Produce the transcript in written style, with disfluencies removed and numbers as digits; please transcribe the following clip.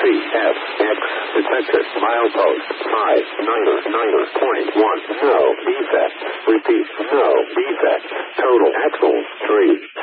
CFX detected. Milepost 599.1. No defect. Repeat, no defect. Total axles 3.